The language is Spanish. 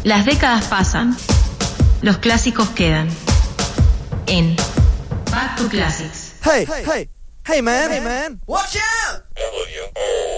Las décadas pasan, los clásicos quedan. En Back to Classics. Hey man, watch out!